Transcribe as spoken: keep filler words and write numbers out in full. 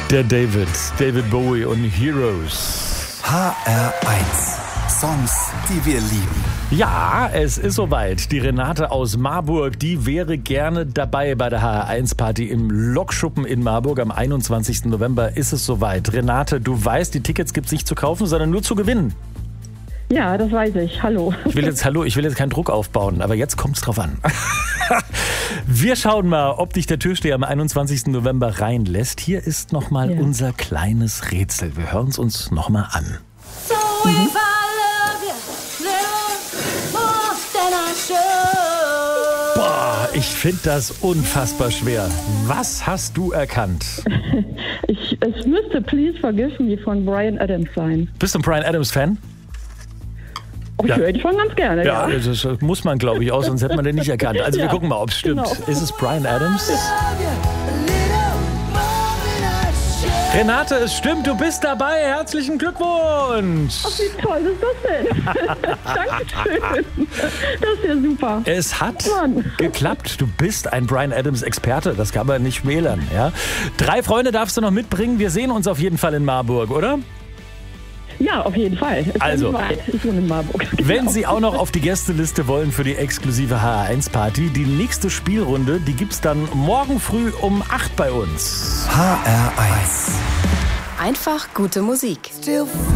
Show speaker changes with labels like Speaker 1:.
Speaker 1: Der David, David Bowie und Heroes.
Speaker 2: H R eins. Songs, die wir lieben.
Speaker 1: Ja, es ist soweit. Die Renate aus Marburg, die wäre gerne dabei bei der H R eins Party im Lokschuppen in Marburg. Am einundzwanzigsten November ist es soweit. Renate, du weißt, die Tickets gibt es nicht zu kaufen, sondern nur zu gewinnen.
Speaker 3: Ja, das weiß ich. Hallo.
Speaker 1: Ich will jetzt, hallo, ich will jetzt keinen Druck aufbauen, aber jetzt kommt's drauf an. Wir schauen mal, ob dich der Türsteher am einundzwanzigsten November reinlässt. Hier ist nochmal
Speaker 3: Ja.
Speaker 1: unser kleines Rätsel. Wir hören es uns nochmal an.
Speaker 4: So if I love you, little more than I should.
Speaker 1: Boah, ich finde das unfassbar schwer. Was hast du erkannt?
Speaker 3: Ich, es müsste Please Forgive Me von Bryan Adams sein.
Speaker 1: Bist du ein Bryan Adams Fan?
Speaker 3: Oh, ich
Speaker 1: Ja.
Speaker 3: höre ihn schon ganz gerne,
Speaker 1: Ja,
Speaker 3: ja.
Speaker 1: das muss man, glaube ich, auch, sonst hätte man den nicht erkannt. Also wir
Speaker 3: Ja,
Speaker 1: gucken mal, ob es stimmt.
Speaker 3: genau.
Speaker 1: Ist es Bryan Adams?
Speaker 4: Love you a little more than I should.
Speaker 1: Renate, es stimmt, du bist dabei. Herzlichen Glückwunsch.
Speaker 3: Wie toll ist das denn? Dankeschön. Das ist ja super.
Speaker 1: Es hat
Speaker 3: Mann.
Speaker 1: geklappt. Du bist ein Bryan Adams Experte. Das kann man nicht wählen. Ja? Drei Freunde darfst du noch mitbringen. Wir sehen uns auf jeden Fall in Marburg, oder?
Speaker 3: Ja, auf jeden Fall. Ist
Speaker 1: Also.
Speaker 3: ja nicht weit. Ich wohne in Marburg.
Speaker 1: Wenn
Speaker 3: Genau.
Speaker 1: Sie auch noch auf die Gästeliste wollen für die exklusive H R eins Party, die nächste Spielrunde, die gibt's dann morgen früh um acht bei uns.
Speaker 2: H R eins.
Speaker 5: Einfach gute Musik.
Speaker 4: Still